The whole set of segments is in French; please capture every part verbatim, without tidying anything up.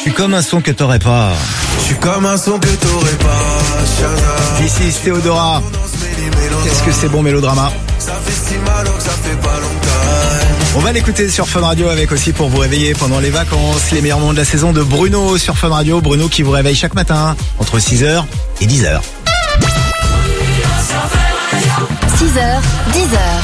suis comme un son que t'aurais pas. Je suis comme un son que t'aurais pas. Shazam. This is Théodora. Qu'est-ce que c'est bon mélodrama. Ça fait si mal que ça fait pas longtemps. On va l'écouter sur Fun Radio avec aussi pour vous réveiller pendant les vacances. Les meilleurs moments de la saison de Bruno sur Fun Radio. Bruno qui vous réveille chaque matin entre six heures et dix heures. six heures, dix heures.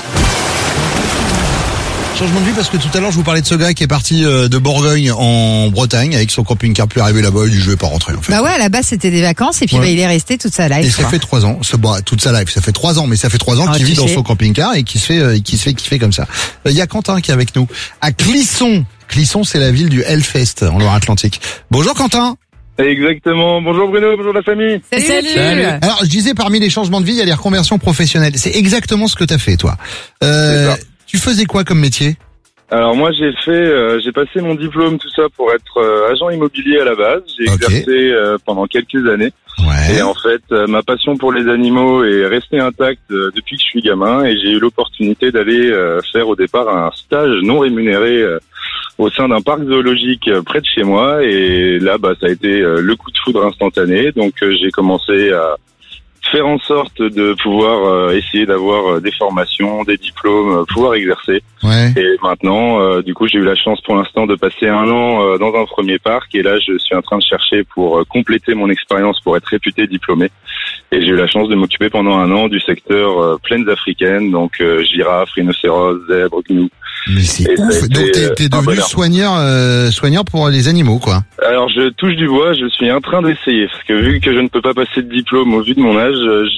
Changement de vie parce que tout à l'heure je vous parlais de ce gars qui est parti de Bourgogne en Bretagne avec son camping-car, puis arrivé là-bas, il dit je vais pas rentrer en fait. Bah ouais, à la base c'était des vacances et puis Ouais. bah, il est resté toute sa life. Et ça quoi. fait trois ans, ce, bah, toute sa life, ça fait trois ans, mais ça fait trois ans Ah, qu'il vit tu dans sais. son camping-car et qui se fait, euh, qui se fait kiffer comme ça. Il y a Quentin qui est avec nous à Clisson. Clisson, c'est la ville du Hellfest en Loire-Atlantique. Bonjour Quentin. Exactement. Bonjour Bruno, bonjour la famille. Salut, Salut. Alors je disais parmi les changements de vie, il y a les reconversions professionnelles. C'est exactement ce que t'as fait toi. C'est Euh, ça. tu faisais quoi comme métier? Alors moi j'ai fait, euh, j'ai passé mon diplôme tout ça pour être euh, agent immobilier à la base. J'ai Ok. exercé euh, pendant quelques années Ouais. et en fait euh, ma passion pour les animaux est restée intacte euh, depuis que je suis gamin et j'ai eu l'opportunité d'aller euh, faire au départ un stage non rémunéré euh, au sein d'un parc zoologique euh, près de chez moi et là bah ça a été euh, le coup de foudre instantané. Donc euh, j'ai commencé à faire en sorte de pouvoir euh, essayer d'avoir euh, des formations, des diplômes, euh, pouvoir exercer. Ouais. Et maintenant, euh, du coup, j'ai eu la chance pour l'instant de passer un an euh, dans un premier parc. Et là, je suis en train de chercher pour euh, compléter mon expérience pour être réputé diplômé. Et j'ai eu la chance de m'occuper pendant un an du secteur euh, plaines africaines, donc euh, girafes, rhinocéros, zèbres, gnous. Mais c'est Et ça a ouf. été, Donc t'es, t'es euh, un devenu bonheur. soigneur, euh, soigneur pour les animaux quoi. Alors, je touche du bois, je suis en train d'essayer. Parce que vu que je ne peux pas passer de diplôme au vu de mon âge,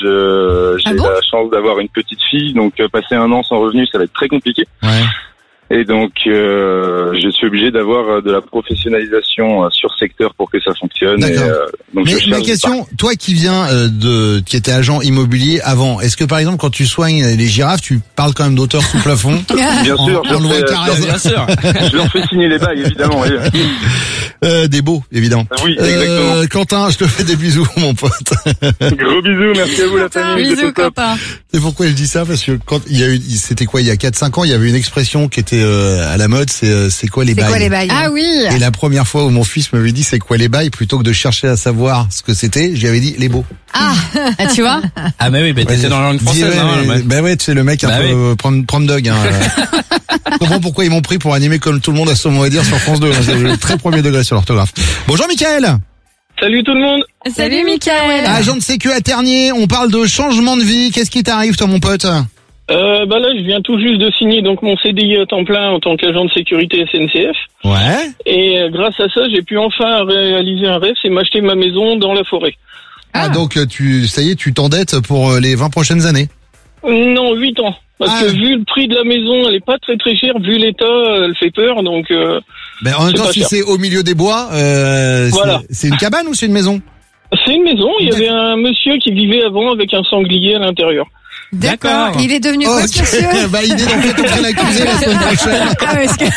je, j'ai Ah bon la chance d'avoir une petite fille. Donc, euh, passer un an sans revenu, ça va être très compliqué. Ouais. Et donc, euh, je suis obligé d'avoir euh, de la professionnalisation euh, sur secteur pour que ça fonctionne. Et, D'accord. euh, donc je Mais cherche ma des question, toi qui viens euh, de, qui étais agent immobilier avant, est-ce que par exemple quand tu soignes les girafes, tu parles quand même d'auteur sous plafond? Bien En- sûr, en je, leur loi fais, Carrez. je, leur, sûr. je leur fais signer les bails, évidemment. Oui, euh, Des beaux, évidemment. oui Euh, exactement. Quentin, je te fais des bisous, mon pote. Gros bisous, merci à vous la famille. Bisous, Vous êtes top. Quentin. C'est pourquoi je dis ça parce que quand il y a eu, c'était quoi, il y a quatre cinq ans, il y avait une expression qui était euh, à la mode, c'est euh, c'est quoi les C'est bails. quoi les bails? Ah oui. Et la première fois où mon fils m'avait dit c'est quoi les bails, plutôt que de chercher à savoir ce que c'était, je lui avais dit les beaux. Ah, ah, tu vois? Ah mais oui, bah, t'étais dans la langue française. Ouais, hein, mais- ouais. Bah ouais, tu sais le mec un Bah peu oui. euh, prom, prom dog. Hein, euh. Je comprends pourquoi ils m'ont pris pour animer comme tout le monde à son mot à dire sur France deux. Hein, c'est le très premier degré sur l'orthographe. Bonjour Mickaël. Salut tout le monde. Salut, Mickaël. Agent de sécu à Ternier, on parle de changement de vie. Qu'est-ce qui t'arrive toi mon pote? Euh, bah là, je viens tout juste de signer donc mon C D I à temps plein en tant qu'agent de sécurité S N C F. Ouais. Et euh, grâce à ça, j'ai pu enfin réaliser un rêve, c'est m'acheter ma maison dans la forêt. Ah, donc euh, tu, ça y est, tu t'endettes pour euh, les vingt prochaines années. Non, huit ans. Parce Ah. que vu le prix de la maison, elle est pas très très chère. Vu l'état, elle fait peur. Donc euh, Ben en même C'est temps, pas si cher. c'est au milieu des bois, euh, Voilà. c'est, c'est une cabane ou c'est une maison? c'est une maison. Il y avait un monsieur qui vivait avant avec un sanglier à l'intérieur. D'accord. D'accord. Il est devenu quoi, ce Ok. monsieur? Bah, idée d'en fait entrer l'accusé la semaine prochaine. Ah, parce que...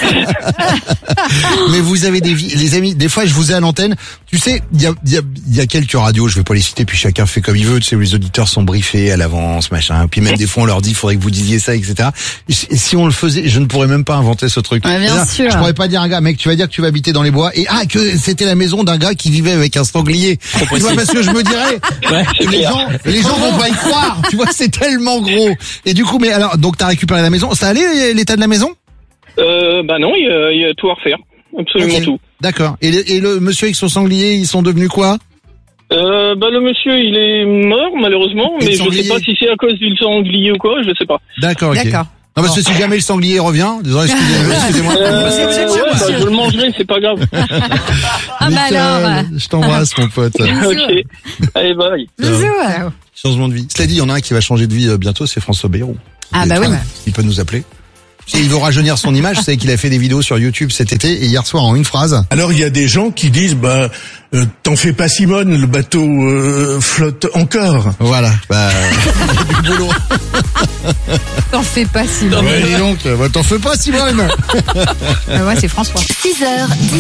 Mais vous avez des vies, les amis, des fois je vous ai à l'antenne, tu sais, il y a, il y, a, il y a quelques radios, je vais pas les citer, puis chacun fait comme il veut, tu sais, les auditeurs sont briefés à l'avance, machin, puis même des fois on leur dit, il faudrait que vous disiez ça, et cetera. Et si et si on le faisait, je ne pourrais même pas inventer ce truc. Ouais, bien C'est-à-dire, sûr. Je pourrais pas dire à un gars, mec, tu vas dire que tu vas habiter dans les bois, et ah, que c'était la maison d'un gars qui vivait avec un sanglier. Tu vois, parce que je me dirais, les gens, les gens vont pas y croire, tu vois, c'est tellement gros. Et du coup, mais alors, donc t'as récupéré la maison, ça allait l'état de la maison? Euh, bah non, il y a, il y a tout à refaire. Absolument Ok. tout. D'accord. Et le, et le monsieur avec son sanglier, ils sont devenus quoi? Euh, bah le monsieur, il est mort malheureusement, Et le mais je sanglier sais pas si c'est à cause du sanglier ou quoi, je sais pas. D'accord, ok. D'accord. Non, parce que si jamais le sanglier revient, désolé, excusez-moi. excusez-moi. Euh, c'est- c'est- ouais, c'est- bah, je le mangerai, c'est pas grave. Ah, bah Mickaël, alors. je t'embrasse, mon pote. Ok. Allez, bye. Bisous. Changement de vie. Cela dit, il y en a un qui va changer de vie euh, bientôt, c'est François Bayrou. Ah, bah oui. Il peut nous appeler. Tu sais, il veut rajeunir son image. Vous savez qu'il a fait des vidéos sur YouTube cet été et hier soir en une phrase. Alors il y a des gens qui disent bah euh, t'en fais pas Simone, le bateau euh, flotte encore. Voilà. Bah, il y a du boulot. T'en fais pas, Simon. Ouais, dis donc, bah, t'en fais pas, Simone. Ah, ouais, c'est François. six heures,